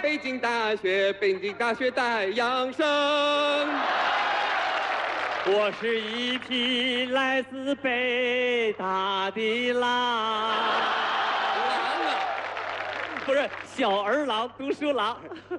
北京大学，北京大学带养生。 我是一匹来自北大的狼。 狼啊！ 不是小儿郎，读书郎。